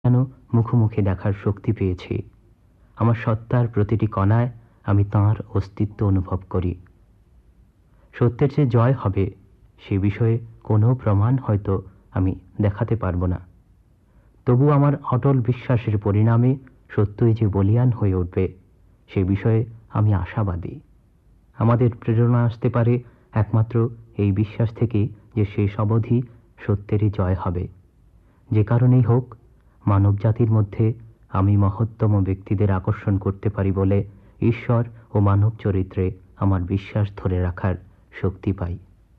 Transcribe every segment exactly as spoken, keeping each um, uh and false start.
যেন মুখোমুখি দেখার শক্তি পেয়েছি। আমার সত্তার প্রতিটি কণায় আমি তাঁর অস্তিত্ব অনুভব করি। সত্যের যে জয় হবে সে বিষয়ে কোনো প্রমাণ হয়তো আমি দেখাতে পারব না, তবু আমার অটল বিশ্বাসের পরিণামে সত্যই যে বলীয়ান হয়ে উঠবে সে বিষয়ে আমি আশাবাদী। আমাদের প্রেরণা আসতে পারে একমাত্র এই বিশ্বাস থেকে যে শেষ অবধি সত্যেরই জয় হবে। যে কারণেই হোক, মানব জাতির মধ্যে আমি মহত্তম ব্যক্তিদের আকর্ষণ করতে পারি বলে ঈশ্বর ও মানব চরিত্রে আমার বিশ্বাস ধরে রাখার শক্তি পাই।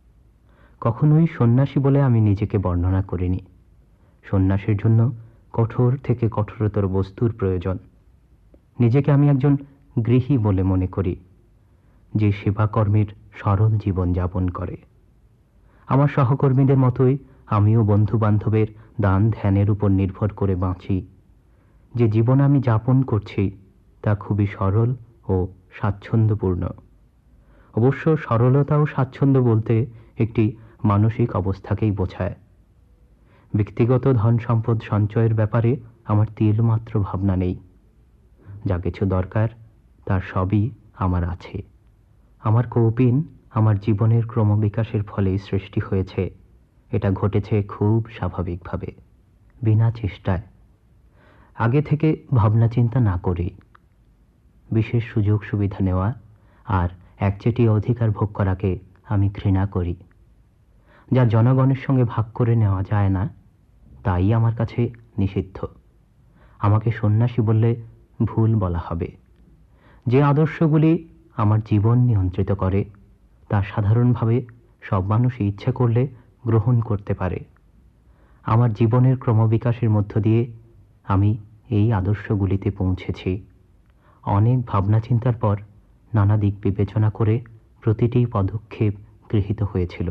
কখনোই সন্ন্যাসী বলে আমি নিজেকে বর্ণনা করিনি। সন্ন্যাসের জন্য কঠোর থেকে কঠোরতর বস্তুর প্রয়োজন। নিজেকে আমি একজন গৃহী বলে মনে করি, যে সেবাকর্মীর সরল জীবন যাপন করে। আমার সহকর্মীদের মতোই আমিও বন্ধু বান্ধবের দান ধ্যানের উপর নির্ভর করে বাঁচি। যে জীবন আমি যাপন করছি তা খুবই সরল ও স্বাচ্ছন্দ্যপূর্ণ। অবশ্য সরলতা ও স্বাচ্ছন্দ্য বলতে একটি মানসিক অবস্থাকেই বোঝায়। ব্যক্তিগত ধন সম্পদ সঞ্চয়ের ব্যাপারে আমার তিলমাত্র ভাবনা নেই। যা কিছু দরকার তার সবই আমার আছে। আমার কৌপীন আমার জীবনের ক্রমবিকাশের ফলেই সৃষ্টি হয়েছে। এটা ঘটেছে খুব স্বাভাবিকভাবে, বিনা চেষ্টায়, আগে থেকে ভাবনা চিন্তা না করেই। বিশেষ সুযোগ সুবিধা নেওয়া আর একচেটিয়া অধিকার ভোগ করাকে আমি ঘৃণা করি। যা জনগণের সঙ্গে ভাগ করে নেওয়া যায় না তাই আমার কাছে নিষিদ্ধ। আমাকে সন্ন্যাসী বললে ভুল বলা হবে। যে আদর্শগুলি আমার জীবন নিয়ন্ত্রিত করে তা সাধারণভাবে সব মানুষই ইচ্ছে করলে গ্রহণ করতে পারে। আমার জীবনের ক্রমবিকাশের মধ্য দিয়ে আমি এই আদর্শগুলিতে পৌঁছেছি। অনেক ভাবনা চিন্তার পর নানা দিক বিবেচনা করে প্রতিটি পদক্ষেপ গৃহীত হয়েছিল।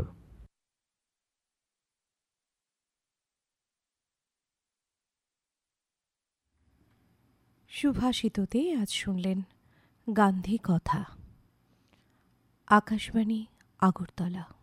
সুভাষিততে আজ শুনলেন গান্ধী কথা। আকাশবাণী, আগরতলা।